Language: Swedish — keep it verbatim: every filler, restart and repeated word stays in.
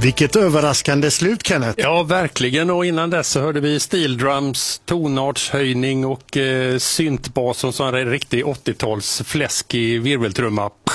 Vilket överraskande slut, Kenneth. Ja, verkligen. Och innan dess så hörde vi steel drums, tonartshöjning och eh, syntbas som en riktig åttio-tals fläskig virveltrumma.